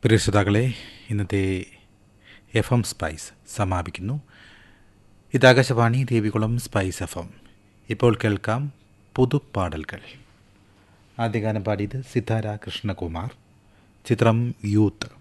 പ്രിയ ശ്രോതാക്കളെ, ഇന്നത്തെ FM spice സമാപിക്കുന്നു. ഇത് ആകാശവാണി ദേവികുളം സ്പൈസ് FM. ഇപ്പോൾ കേൾക്കാം പുതുപ്പാടലുകൾ. ആദ്യ ഗാനം പാടിയത് സിതാര കൃഷ്ണകുമാർ. ചിത്രം യൂത്ത്.